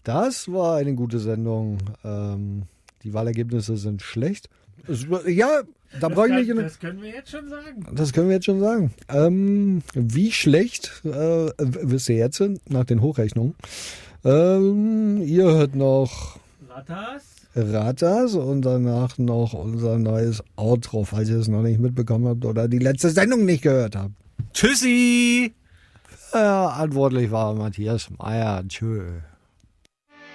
Das war eine gute Sendung. Die Wahlergebnisse sind schlecht. Ja, da brauche ich nicht. Das können wir jetzt schon sagen. Das können wir jetzt schon sagen. Wie schlecht wisst ihr jetzt nach den Hochrechnungen? Ihr hört noch Ratas und danach noch unser neues Outro, falls ihr es noch nicht mitbekommen habt oder die letzte Sendung nicht gehört habt. Tschüssi! Antwortlich war Matthias Meyer. Tschö.